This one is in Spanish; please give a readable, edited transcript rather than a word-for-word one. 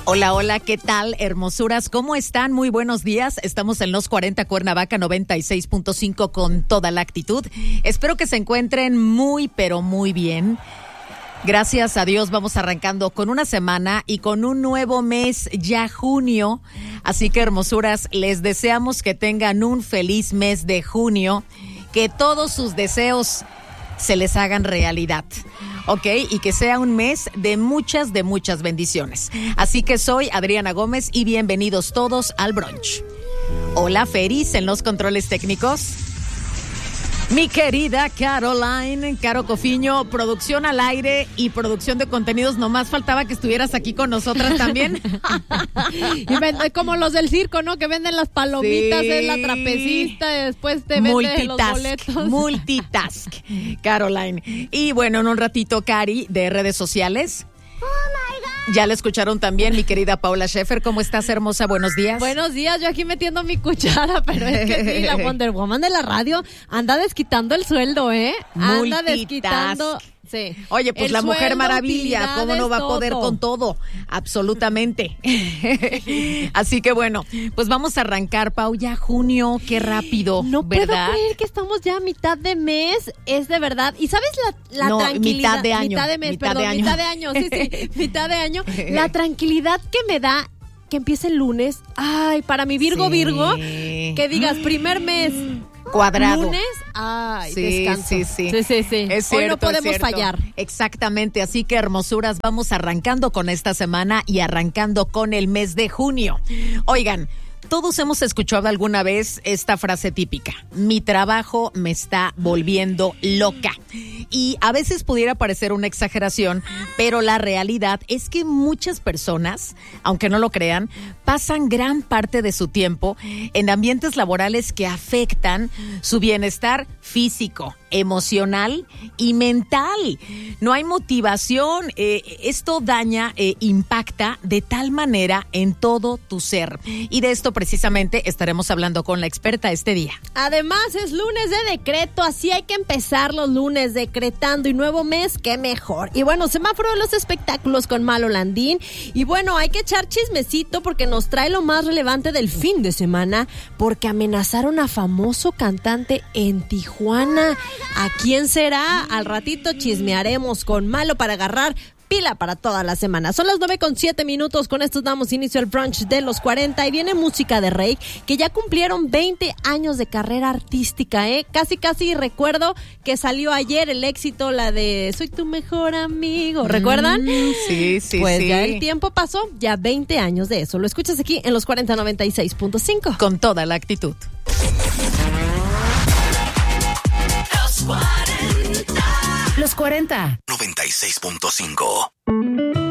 Hola, hola, ¿qué tal, hermosuras? ¿Cómo están? Muy buenos días. Estamos en Los 40 Cuernavaca 96.5 con toda la actitud. Espero que se encuentren muy, pero muy bien. Gracias a Dios vamos arrancando con una semana y con un nuevo mes, ya junio. Así que, hermosuras, les deseamos que tengan un feliz mes de junio, que todos sus deseos se les hagan realidad. Ok, y que sea un mes de muchas bendiciones. Así que soy Adriana Gómez y bienvenidos todos al brunch. Hola, Feris, en los controles técnicos. Mi querida Caroline, Caro Cofiño, producción al aire y producción de contenidos. Nomás faltaba que estuvieras aquí con nosotras también. Y como los del circo, ¿no? Que venden las palomitas, sí. Es la trapecista y después te venden los boletos. Multitask, Caroline. Y bueno, en un ratito, Cari, de redes sociales. Oh my God. Ya la escucharon también, mi querida Paula Schaefer. ¿Cómo estás, hermosa? Buenos días. Buenos días, yo aquí metiendo mi cuchara, pero es que sí, la Wonder Woman de la radio anda desquitando el sueldo, ¿eh? Anda desquitando. Sí. Oye, pues el la Mujer sueldo, Maravilla, ¿cómo no va a poder todo. con todo? Absolutamente. Así que bueno, pues vamos a arrancar, Pau, ya junio, qué rápido, no ¿verdad? puedo creer que estamos ya a mitad de mes, es de verdad. Y ¿sabes la no, tranquilidad? Mitad de año. Mitad de mes, mitad perdón, de año. mitad de año, sí, mitad de año. La tranquilidad que me da que empiece el lunes. Ay, para mi Virgo, que digas, primer mes. Cuadrado. Lunes, ay, sí, descanso. Sí. Es cierto, hoy no podemos fallar. Exactamente, así que, hermosuras, vamos arrancando con esta semana y arrancando con el mes de junio. Oigan, todos hemos escuchado alguna vez esta frase típica: mi trabajo me está volviendo loca. Y a veces pudiera parecer una exageración, pero la realidad es que muchas personas, aunque no lo crean, pasan gran parte de su tiempo en ambientes laborales que afectan su bienestar físico, emocional y mental. No hay motivación, esto daña, impacta de tal manera en todo tu ser. Y de esto precisamente estaremos hablando con la experta este día. Además es lunes de decreto, así hay que empezar los lunes decretando, y nuevo mes, qué mejor. Y bueno, semáforo de los espectáculos con Malo Landín. Y bueno, hay que echar chismecito porque nos trae lo más relevante del fin de semana, porque amenazaron a famoso cantante en Tijuana. ¿A quién será? Al ratito chismearemos con Malo para agarrar pila para toda la semana. Son las 9:07. Con esto damos inicio al brunch de los 40 y viene música de Rey, que ya cumplieron 20 años de carrera artística, ¿eh? Casi recuerdo que salió ayer el éxito, la de Soy tu mejor amigo. ¿Recuerdan? Sí. Pues ya el tiempo pasó, ya 20 años de eso. Lo escuchas aquí en los 40 96.5. Con toda la actitud. Los 40. 96.5.